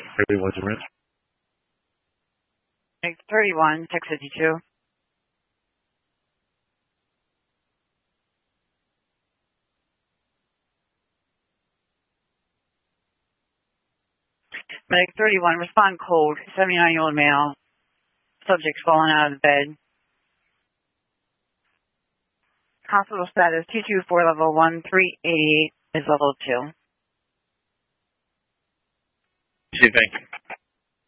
31's a rinse. Medic 31, 652. Medic 31, respond cold, 79-year-old male. Subject's fallen out of the bed. Hospital status, T24 level 1, 388 is level 2. Thank you.